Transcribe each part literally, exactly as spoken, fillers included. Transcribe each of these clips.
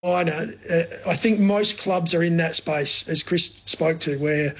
I know. Uh, I think most clubs are in that space, as Chris spoke to, where,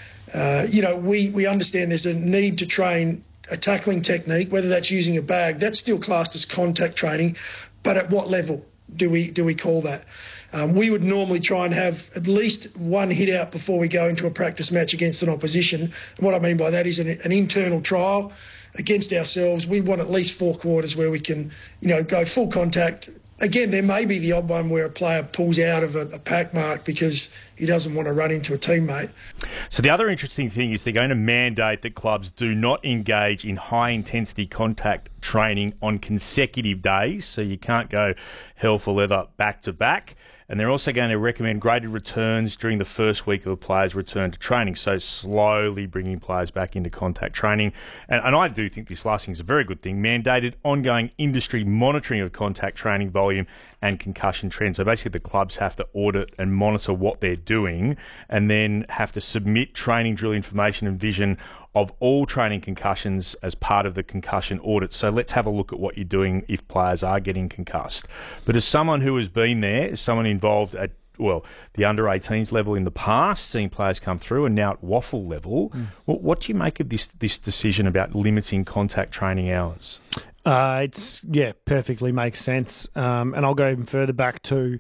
uh, you know, we, we understand there's a need to train a tackling technique, whether that's using a bag. That's still classed as contact training, but at what level do we do we call that? Um, we would normally try and have at least one hit out before we go into a practice match against an opposition. And what I mean by that is an, an internal trial against ourselves. We want at least four quarters where we can, you know, go full contact. Again, there may be the odd one where a player pulls out of a, a pack mark because he doesn't want to run into a teammate. So the other interesting thing is they're going to mandate that clubs do not engage in high-intensity contact training on consecutive days, so you can't go hell for leather back-to-back. And they're also going to recommend graded returns during the first week of a player's return to training, so slowly bringing players back into contact training. And, and I do think this last thing is a very good thing, mandated ongoing industry monitoring of contact training volume and concussion trends. So basically the clubs have to audit and monitor what they're doing and then have to submit training drill information and vision of all training concussions as part of the concussion audit. So let's have a look at what you're doing if players are getting concussed. But as someone who has been there, as someone involved at, well, the under eighteens level in the past, seeing players come through, and now at waffle level, mm. what, what do you make of this this decision about limiting contact training hours? Uh, it's, yeah, perfectly makes sense. Um, and I'll go even further back to,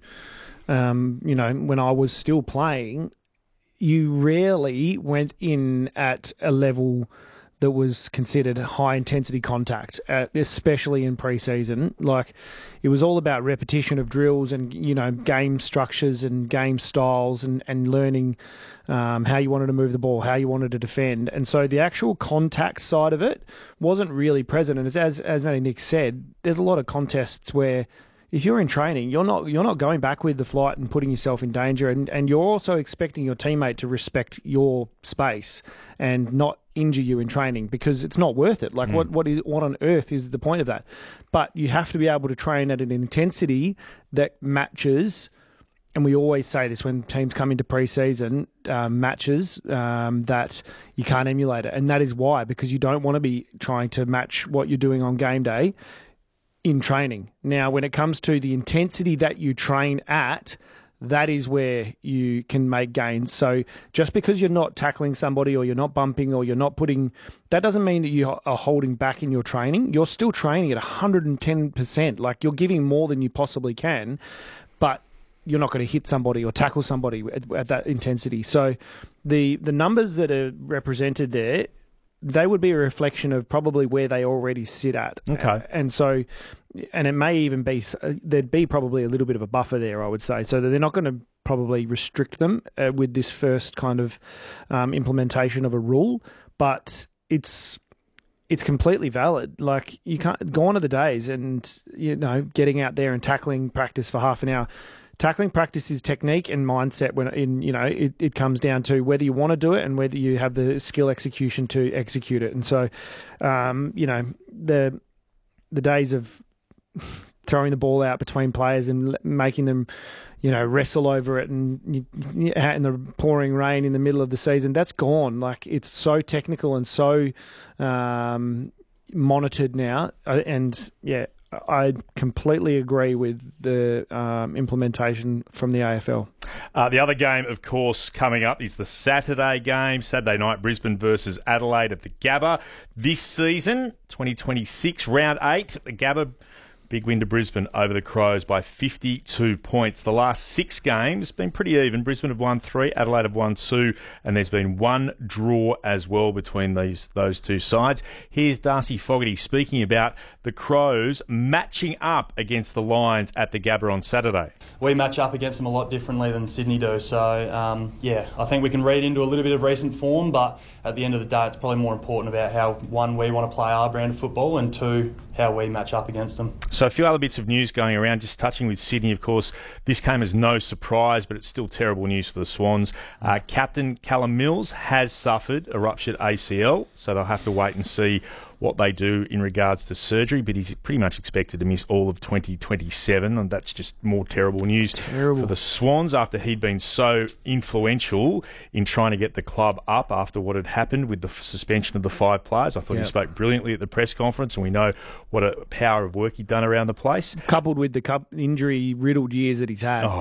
um, you know, when I was still playing, you rarely went in at a level that was considered high-intensity contact, uh, especially in pre-season. Like, it was all about repetition of drills and, you know, game structures and game styles and, and learning um, how you wanted to move the ball, how you wanted to defend. And so the actual contact side of it wasn't really present. And as, as, as Matty Nick said, there's a lot of contests where if you're in training, you're not you're not going back with the flight and putting yourself in danger, and, and you're also expecting your teammate to respect your space and not injure you in training because it's not worth it. Like, mm. what what is what on earth is the point of that? But you have to be able to train at an intensity that matches, and we always say this when teams come into pre-season, um, matches um, that you can't emulate it. And that is why, because you don't want to be trying to match what you're doing on game day in training. Now, when it comes to the intensity that you train at, that is where you can make gains. So just because you're not tackling somebody or you're not bumping or you're not putting, that doesn't mean that you are holding back in your training. You're still training at one hundred ten percent. Like, you're giving more than you possibly can, but you're not going to hit somebody or tackle somebody at, at that intensity. So the the numbers that are represented there, they would be a reflection of probably where they already sit at. Okay. And so, and it may even be, there'd be probably a little bit of a buffer there, I would say, so that they're not going to probably restrict them uh, with this first kind of um, implementation of a rule, but it's it's completely valid. Like, you can't, gone are the days and, you know, getting out there and tackling practice for half an hour. Tackling practice is technique and mindset. When in you know it, it comes down to whether you want to do it and whether you have the skill execution to execute it. And so, um, you know, the the days of throwing the ball out between players and making them, you know, wrestle over it and out in the pouring rain in the middle of the season, that's gone. Like, it's so technical and so um, monitored now. And yeah. I completely agree with the um, implementation from the A F L. Uh, the other game, of course, coming up is the Saturday game, Saturday night, Brisbane versus Adelaide at the Gabba. This season, twenty twenty-six, round eight, the Gabba, big win to Brisbane over the Crows by fifty-two points. The last six games been pretty even. Brisbane have won three, Adelaide have won two, and there's been one draw as well between these those two sides. Here's Darcy Fogarty speaking about the Crows matching up against the Lions at the Gabba on Saturday. We match up against them a lot differently than Sydney do, so um, yeah, I think we can read into a little bit of recent form, but at the end of the day, it's probably more important about how, one, we want to play our brand of football, and two, how we match up against them. So a few other bits of news going around, just touching with Sydney, of course. This came as no surprise, but it's still terrible news for the Swans. Uh, Captain Callum Mills has suffered a ruptured A C L, so they'll have to wait and see what they do in regards to surgery, but he's pretty much expected to miss all of twenty twenty-seven, and that's just more terrible news terrible. for the Swans after he'd been so influential in trying to get the club up after what had happened with the suspension of the five players. I thought yep. he spoke brilliantly at the press conference, and we know what a power of work he'd done around the place. Coupled with the injury-riddled years that he's had. Oh,